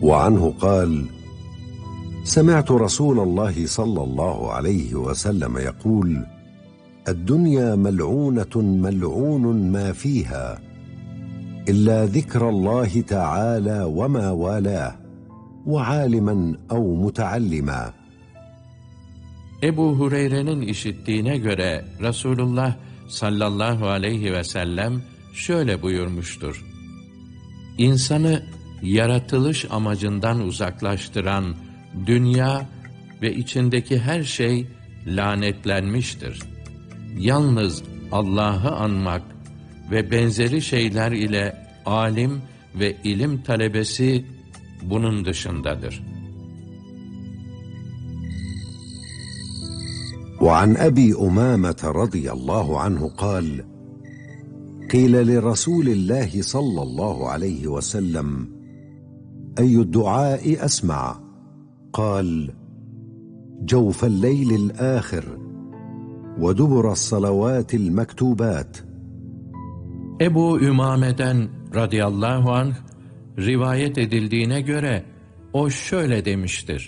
وعنه قال: سمعت رسول الله صلى الله عليه وسلم يقول: الدنيا ملعونة ملعون ما فيها إلا ذكر الله تعالى وما والاه وعالما أو متعلما. Ebu Hureyre'nin işittiğine göre Resulullah sallallahu aleyhi ve sellem şöyle buyurmuştur: İnsanı yaratılış amacından uzaklaştıran dünya ve içindeki her şey lanetlenmiştir. Yalnız Allah'ı anmak ve benzeri şeyler ile alim ve ilim talebesi bunun dışındadır. وعن أبي أمامة رضي الله عنه قال: قيل لرسول الله صلى الله عليه وسلم: أي الدعاء أسمع؟ قال: جوف الليل الآخر ودبر الصلوات المكتوبات. Ebu Ümame'den radıyallahu anh rivayet edildiğine göre o şöyle demiştir: